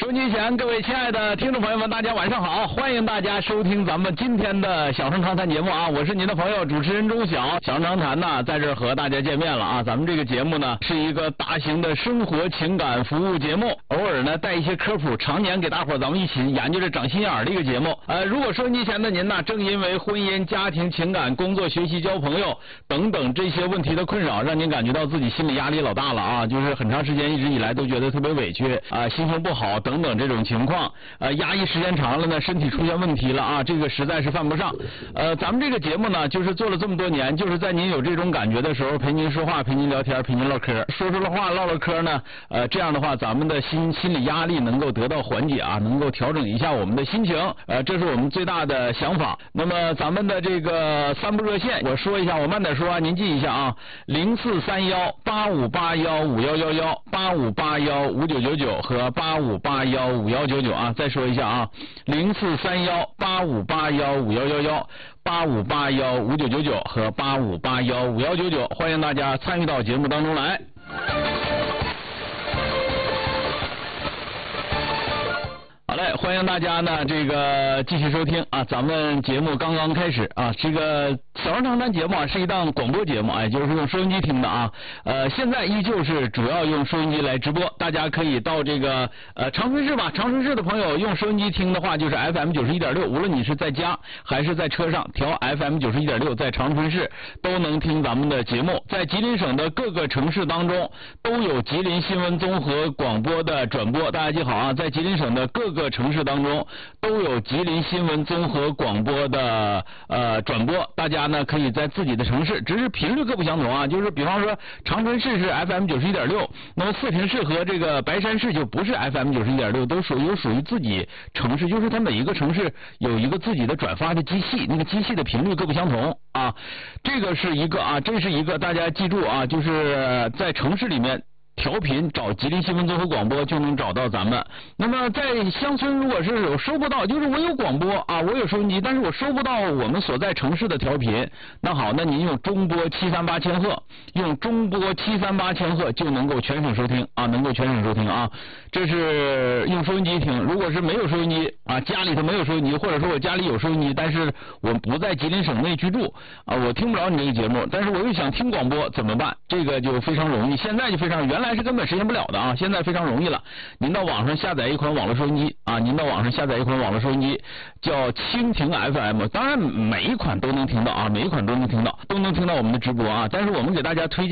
收机前，各位亲爱的听众朋友们，大家晚上好！欢迎大家收听咱们今天的小声长谈节目啊！我是您的朋友主持人钟晓。小声长谈呢，在这儿和大家见面了啊！咱们这个节目呢，是一个大型的生活情感服务节目，偶尔呢带一些科普，常年给大伙儿咱们一起研究着长心眼儿的一个节目。如果收音机前的您呢，正因为婚姻、家庭、情感、工作、学习、交朋友等等这些问题的困扰，让您感觉到自己心理压力老大了啊！就是很长时间一直以来都觉得特别委屈啊，心情不好等等这种情况，压抑时间长了呢，身体出现问题了啊，这个实在是犯不上。咱们这个节目呢，就是做了这么多年，就是在您有这种感觉的时候，陪您说话，陪您聊天，陪您唠嗑，说了话，唠了嗑呢，这样的话，咱们的心理压力能够得到缓解啊，能够调整一下我们的心情，这是我们最大的想法。那么咱们的这个3部热线，我说一下，我慢点说啊，您记一下啊，043185815111，85815999和85815199啊，再说一下啊，043185815111，85815999和85815199，欢迎大家参与到节目当中来。好嘞，欢迎大家呢，这个继续收听啊，咱们节目刚刚开始啊，这个小声长谈节目啊是一档广播节目，就是用收音机听的啊，现在依旧是主要用收音机来直播，大家可以到这个长春市吧，长春市的朋友用收音机听的话就是 FM 91.6，无论你是在家还是在车上调 FM 91.6，在长春市都能听咱们的节目，在吉林省的各个城市当中都有吉林新闻综合广播的转播，大家记好啊，在吉林省的各个城市当中都有吉林新闻综合广播的转播，大家呢可以在自己的城市，只是频率各不相同啊，就是比方说长春市是 FM 91.6，那么四平市和这个白山市就不是 FM 91.6，都属于自己城市，就是它每一个城市有一个自己的转发的机器，那个机器的频率各不相同啊，这个是一个啊，这是一个大家记住啊，就是在城市里面调频找吉林新闻综合广播就能找到咱们。那么在乡村如果是有收不到，就是我有广播啊，我有收音机，但是我收不到我们所在城市的调频，那好，那您用中波738千赫，用中波738千赫就能够全省收听啊，能够全省收听啊，这是用收音机听。如果是没有收音机啊，家里头没有收音机，或者说我家里有收音机，但是我不在吉林省内居住啊，我听不着你这个节目，但是我又想听广播怎么办？这个就非常容易，现在就非常，原来是根本实现不了的啊，现在非常容易了。您到网上下载一款网络收音机啊，您到网上下载一款网络收音机叫蜻蜓 FM， 当然每一款都能听到啊，每一款都能听到，都能听到我们的直播啊。但是我们给大家推荐